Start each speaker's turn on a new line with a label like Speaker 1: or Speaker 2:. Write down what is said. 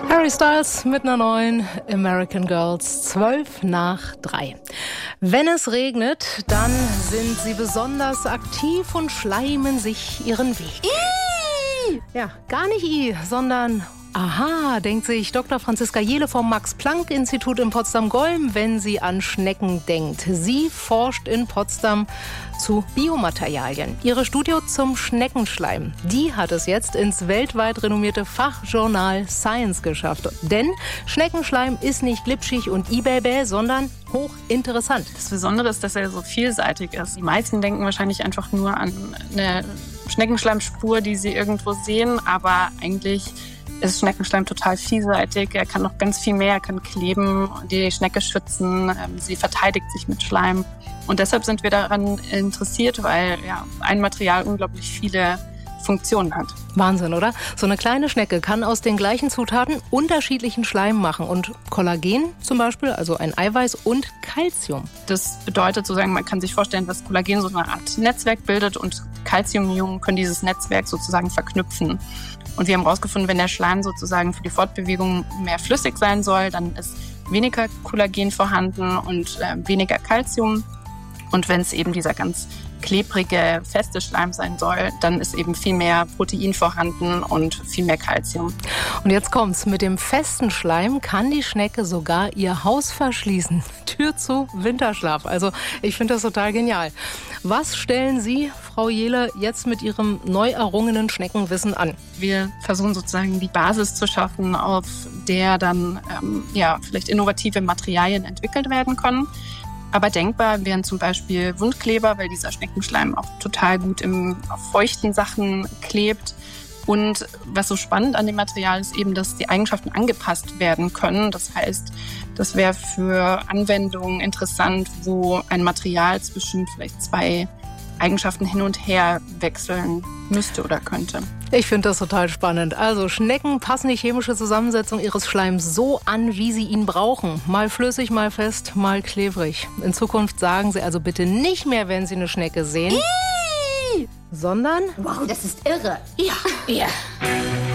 Speaker 1: Harry Styles mit einer neuen American Girls, 3:12. Wenn es regnet, dann sind sie besonders aktiv und schleimen sich ihren Weg. Ja, gar nicht sondern aha, denkt sich Dr. Franziska Jehle vom Max-Planck-Institut in Potsdam-Golm, wenn sie an Schnecken denkt. Sie forscht in Potsdam zu Biomaterialien. Ihre Studie zum Schneckenschleim, die hat es jetzt ins weltweit renommierte Fachjournal Science geschafft. Denn Schneckenschleim ist nicht glitschig und ibäbä, sondern hochinteressant.
Speaker 2: Das Besondere ist, dass er so vielseitig ist. Die meisten denken wahrscheinlich einfach nur an eine Schneckenschleimspur, die sie irgendwo sehen, aber eigentlich ist Schneckenschleim total vielseitig. Er kann noch ganz viel mehr. Er kann kleben, die Schnecke schützen. Sie verteidigt sich mit Schleim. Und deshalb sind wir daran interessiert, weil ein Material unglaublich viele Funktionen hat.
Speaker 1: Wahnsinn, oder? So eine kleine Schnecke kann aus den gleichen Zutaten unterschiedlichen Schleim machen. Und Kollagen zum Beispiel, also ein Eiweiß, und Calcium.
Speaker 2: Das bedeutet sozusagen, man kann sich vorstellen, dass Kollagen so eine Art Netzwerk bildet und Calciumionen können dieses Netzwerk sozusagen verknüpfen. Und wir haben herausgefunden, wenn der Schleim sozusagen für die Fortbewegung mehr flüssig sein soll, dann ist weniger Kollagen vorhanden und weniger Calcium. Und wenn es eben dieser ganz klebrige, feste Schleim sein soll, dann ist eben viel mehr Protein vorhanden und viel mehr Calcium.
Speaker 1: Und jetzt kommt's. Mit dem festen Schleim kann die Schnecke sogar ihr Haus verschließen. Tür zu, Winterschlaf. Also ich finde das total genial. Was stellen Sie, Frau Jehle, jetzt mit Ihrem neu errungenen Schneckenwissen an?
Speaker 2: Wir versuchen sozusagen die Basis zu schaffen, auf der dann vielleicht innovative Materialien entwickelt werden können. Aber denkbar wären zum Beispiel Wundkleber, weil dieser Schneckenschleim auch total gut auf feuchten Sachen klebt. Und was so spannend an dem Material ist eben, dass die Eigenschaften angepasst werden können. Das heißt, das wäre für Anwendungen interessant, wo ein Material zwischen vielleicht zwei Eigenschaften hin und her wechseln müsste oder könnte.
Speaker 1: Ich finde das total spannend. Also Schnecken passen die chemische Zusammensetzung ihres Schleims so an, wie sie ihn brauchen. Mal flüssig, mal fest, mal klebrig. In Zukunft sagen Sie also bitte nicht mehr, wenn Sie eine Schnecke sehen, sondern...
Speaker 3: Wow, das ist irre. Ja.